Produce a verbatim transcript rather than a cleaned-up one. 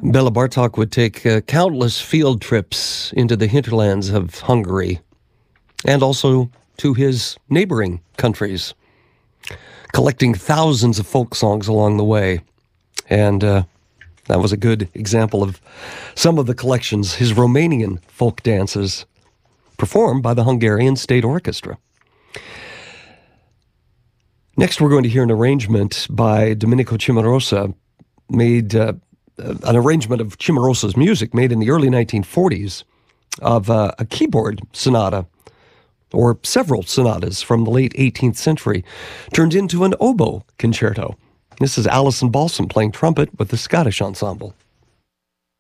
Bela Bartok would take uh, countless field trips into the hinterlands of Hungary and also to his neighboring countries, collecting thousands of folk songs along the way. And uh, that was a good example of some of the collections, his Romanian folk dances, performed by the Hungarian State Orchestra. Next, we're going to hear an arrangement by Domenico Cimarosa, made uh, an arrangement of Cimarosa's music made in the early nineteen forties of uh, a keyboard sonata, or several sonatas from the late eighteenth century, turned into an oboe concerto. This is Alison Balsom playing trumpet with the Scottish Ensemble.